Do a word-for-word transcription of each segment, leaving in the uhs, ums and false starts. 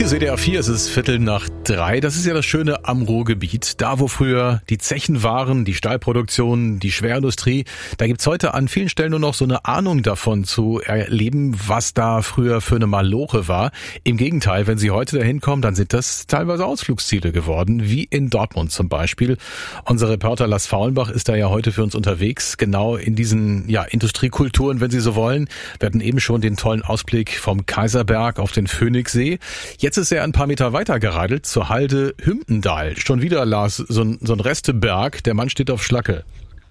Hier ist W D R vier, es ist Viertel nach drei. Das ist ja das Schöne am Ruhrgebiet. Da, wo früher die Zechen waren, die Stahlproduktion, die Schwerindustrie, da gibt's heute an vielen Stellen nur noch so eine Ahnung davon zu erleben, was da früher für eine Maloche war. Im Gegenteil, wenn Sie heute dahin kommen, dann sind das teilweise Ausflugsziele geworden, wie in Dortmund zum Beispiel. Unser Reporter Lars Faulenbach ist da ja heute für uns unterwegs, genau in diesen ja Industriekulturen, wenn Sie so wollen. Wir hatten eben schon den tollen Ausblick vom Kaiserberg auf den Phoenixsee. Jetzt ist er ein paar Meter weiter geradelt zur Halde Hümpendal. Schon wieder, Lars, so ein, so ein Resteberg. Der Mann steht auf Schlacke.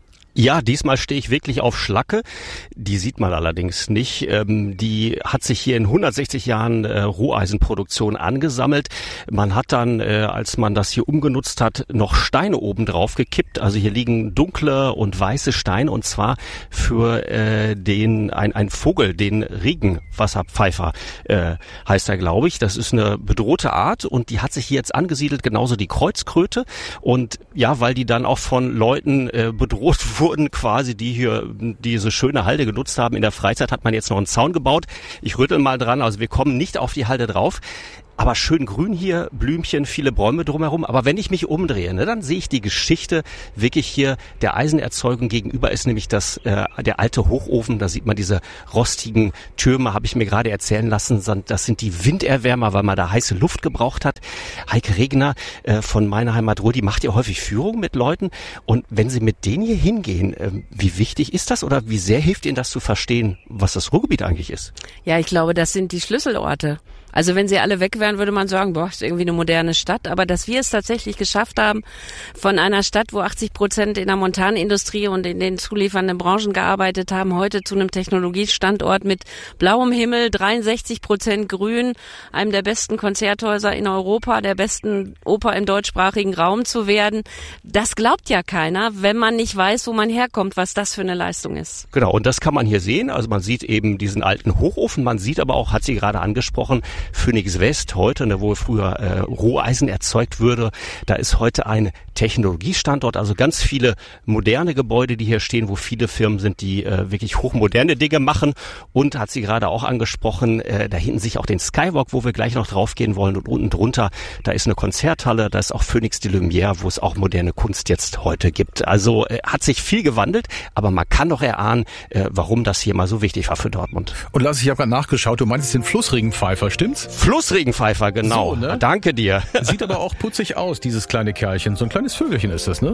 Ja, diesmal stehe ich wirklich auf Schlacke. Die sieht man allerdings nicht. Ähm, die hat sich hier in hundertsechzig Jahren äh, Roheisenproduktion angesammelt. Man hat dann, äh, als man das hier umgenutzt hat, noch Steine oben drauf gekippt. Also hier liegen dunkle und weiße Steine, und zwar für äh, den ein, ein Vogel, den Regenwasserpfeifer äh, heißt er, glaube ich. Das ist eine bedrohte Art und die hat sich hier jetzt angesiedelt, genauso die Kreuzkröte. Und ja, weil die dann auch von Leuten äh, bedroht wurden, quasi, die hier diese schöne Halde genutzt haben in der Freizeit, hat man jetzt noch einen Zaun gebaut. Ich rüttel mal dran, also wir kommen nicht auf die Halde drauf. Aber schön grün hier, Blümchen, viele Bäume drumherum. Aber wenn ich mich umdrehe, ne, dann sehe ich die Geschichte wirklich hier der Eisenerzeugung. Gegenüber ist nämlich das äh, der alte Hochofen. Da sieht man diese rostigen Türme, habe ich mir gerade erzählen lassen. Das sind die Winderwärmer, weil man da heiße Luft gebraucht hat. Heike Regner äh, von meiner Heimat Ruhr, die macht ja häufig Führung mit Leuten. Und wenn Sie mit denen hier hingehen, äh, wie wichtig ist das oder wie sehr hilft Ihnen das zu verstehen, was das Ruhrgebiet eigentlich ist? Ja, ich glaube, das sind die Schlüsselorte. Also wenn sie alle weg wären, würde man sagen, boah, ist irgendwie eine moderne Stadt. Aber dass wir es tatsächlich geschafft haben, von einer Stadt, wo achtzig Prozent in der Montanindustrie und in den zuliefernden Branchen gearbeitet haben, heute zu einem Technologiestandort mit blauem Himmel, dreiundsechzig Prozent Grün, einem der besten Konzerthäuser in Europa, der besten Oper im deutschsprachigen Raum zu werden. Das glaubt ja keiner, wenn man nicht weiß, wo man herkommt, was das für eine Leistung ist. Genau, und das kann man hier sehen. Also man sieht eben diesen alten Hochofen, man sieht aber auch, hat sie gerade angesprochen, Phoenix West heute, ne, wo früher äh, Roheisen erzeugt würde. Da ist heute ein Technologiestandort, also ganz viele moderne Gebäude, die hier stehen, wo viele Firmen sind, die äh, wirklich hochmoderne Dinge machen. Und hat sie gerade auch angesprochen, äh, da hinten sich auch den Skywalk, wo wir gleich noch drauf gehen wollen. Und unten drunter, da ist eine Konzerthalle, da ist auch Phoenix de Lumière, wo es auch moderne Kunst jetzt heute gibt. Also äh, hat sich viel gewandelt, aber man kann doch erahnen, äh, warum das hier mal so wichtig war für Dortmund. Und Lass, ich habe gerade nachgeschaut, du meinst den Flussregenpfeifer, stimmt's? Flussregenpfeifer, genau. So, ne? Danke dir. Sieht aber auch putzig aus, dieses kleine Kerlchen. So ein kleines Vögelchen ist das, ne?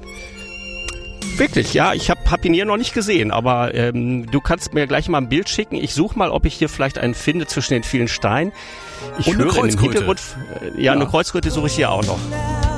Wirklich, ja. Ich habe hab ihn hier noch nicht gesehen, aber ähm, du kannst mir gleich mal ein Bild schicken. Ich suche mal, ob ich hier vielleicht einen finde zwischen den vielen Steinen. Ich Und höre eine im Hintergrund, äh, ja, ja, eine Kreuzkröte suche ich hier auch noch.